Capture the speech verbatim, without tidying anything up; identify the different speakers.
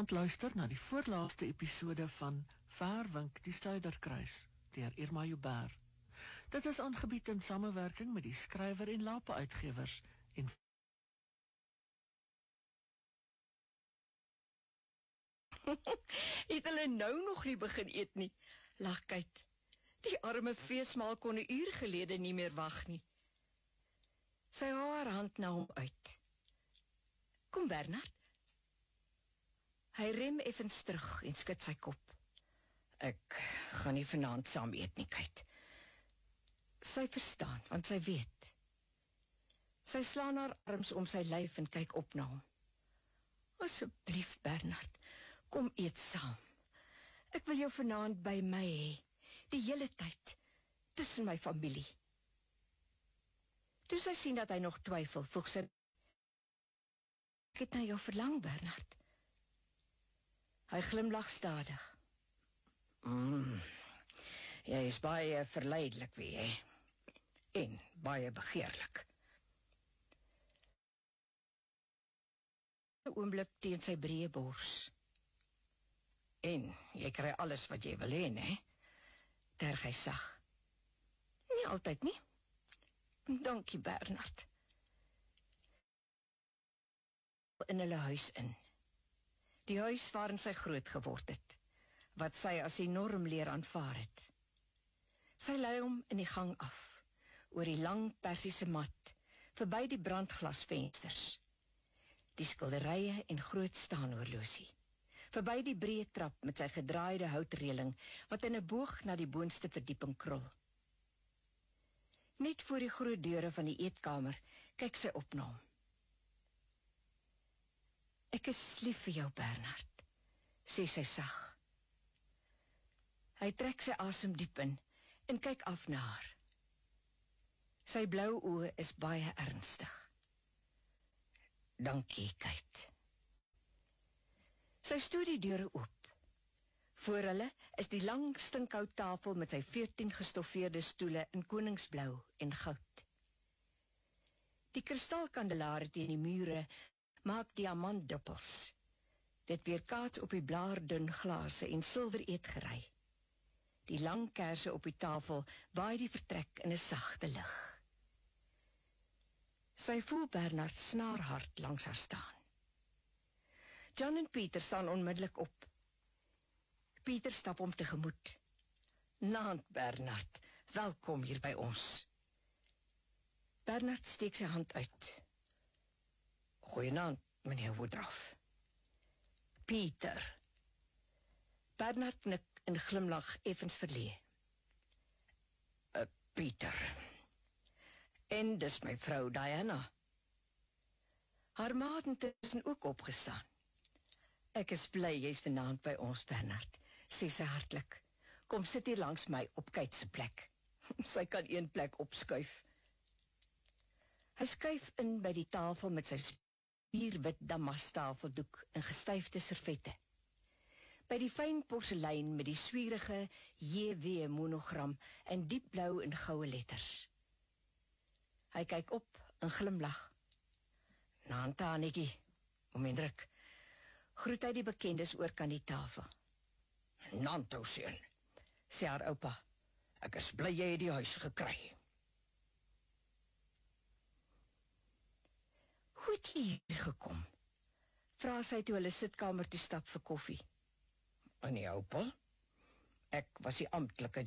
Speaker 1: gaan luister na die voorlaaste episode van Verwink die Suiderkruis deur Irma Joubert. Dit is aangebied in samewerking met die skrywer en Lape Uitgewers en
Speaker 2: Het hulle nou nog nie begin eet nie, lag Kate. Die arme feesmaal kon 'n uur gelede nie meer wag nie. Sy hou haar hand na hom uit. Kom Bernard. Hy rem effens terug en skud sy kop. Ek gaan nie vanaand saam eet nie, Kate. Sy verstaan, want sy weet. Sy slaan haar arms om sy lyf en kyk op na hom. Asseblief, Bernard, kom eet saam. Ek wil jou vanaand by my hê, die hele tyd, tussen my familie. Toe sy sien dat hy nog twyfel, voeg sy, ek het na jou verlang, Bernard. Hy glimlag stadig. Mm, jy is baie verleidelik, wie jy, en baie begeerlik. 'n Oomblik teen sy breë bors. En jy kry alles wat jy wil hê, né? Terg hy sag. Nie altyd nie. Dankie, Bernard. In hulle huis in. Die huis waarin sy groot geword het, wat sy as die norm leer aanvaar het. Sy lei hom in die gang af, oor die lang persiese mat, verby die brandglasvensters, die skilderye en groot staanhorlosie, verby die breë trap met sy gedraaide houtreëling, wat in 'n boog na die boonste verdieping krol. Net voor die groot deure van die eetkamer, kyk sy op na hom. Ek is lief vir jou, Bernard, sê sy sag. Hy trek sy asem diep in en kyk af na haar. Sy blou oë is baie ernstig. Dankie, Kate. Sy stoot die deure oop. Voor hulle is die lang stinkhout tafel met sy veertien gestoffeerde stoele in koningsblou en goud. Die kristalkandelaar teen die mure maak diamantdruppels. Dit weerkaats op die blaardun glase en silwer eetgerei. Die lang kerse op die tafel waai die vertrek in 'n sagte lig. Sy voel Bernard snaarhard langs haar staan. John en Pieter staan onmiddellik op. Pieter stap hom tegemoet. Naand, Bernard, welkom hier by ons. Bernard steek sy hand uit. Goeienaand, meneer Woodruff. Pieter. Bernard knik en glimlag effens verlee. Uh, Pieter. En dis my vrou Diana. Haar ma het intussen ook opgestaan. Ek is bly jy's vanaand by ons, Bernard, sê sy hartlik. Kom sit hier langs my op Kate se plek. Sy kan een plek opskuif. Hy skuif in by die tafel met sy spierwit damastafeldoek en gestyfde servette. By die fyn porselein met die swierige J W monogram in diepblou en goue letters. Hy kyk op en glimlag. Naand Tanetjie, om en druk. Groet hy die bekendes oor kan die tafel. Naand ou seun, sê haar oupa. Ek is bly jy het die huis gekry. Hoe het jy hier gekom? Vra sy toe hulle sitkamer toe stap vir koffie. En die oupa? Ek was die amptelike